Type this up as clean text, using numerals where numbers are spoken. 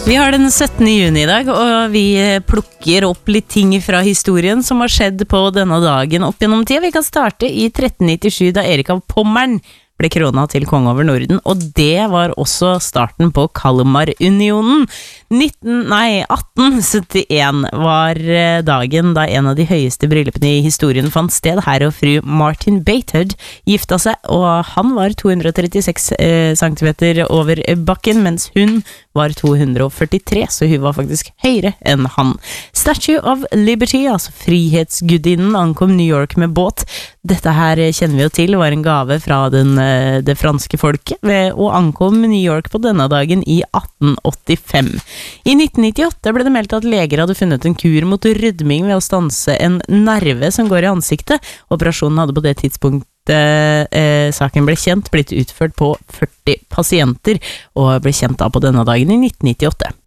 Vi har den 17. juni I dag, og vi plukker opp litt ting fra historien som har skjedd på denne dagen opp gjennom tida. Vi kan starte I 1397 da Erik av Pommern ble krona til konge over Norden, og det var også starten på Kalmarunionen. 1871 var dagen da en av de høyeste bryllupene I historien fant sted. Herr og fru Martin Batehood gifta seg, og han var 236 centimeter over bakken, mens hun var 243, så hun var faktisk høyere enn han. Statue of Liberty, altså frihetsgudinnen, ankom New York med båt. Dette her kjenner vi jo til, var en gave fra det franske folket, og ankom New York på denne dagen I 1885. I 1998 ble det meldt at leger hadde funnet en kur mot rødming ved å stanse en nerve som går I ansiktet. Operasjonen hadde på det tidspunktet saken ble kjent, blitt utført på 40 pasienter, og ble kjent da på denne dagen I 1998.